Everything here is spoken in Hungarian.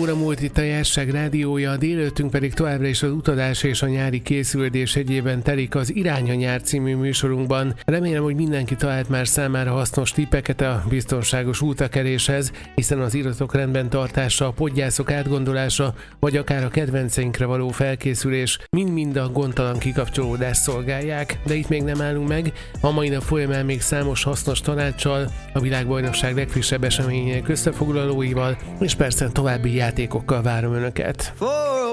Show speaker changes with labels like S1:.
S1: óra múlt itt a Jazság rádiója, délelőttünk pedig továbbra is az utazás és a nyári készülődés egyében telik az Irány a nyár című műsorunkban. Remélem, hogy mindenki talált már számára hasznos tippeket a biztonságos útakeréshez, hiszen az iratok rendben tartása, a podgyászok átgondolása, vagy akár a kedvenceinkre való felkészülés mind-mind a gondtalan kikapcsolódást szolgálják. De itt még nem állunk meg, a mai nap folyamán még számos hasznos tanácssal, a világbajnokság legfrissebb eseményeinek összefoglalóival, és persze további játékokkal várom Önöket.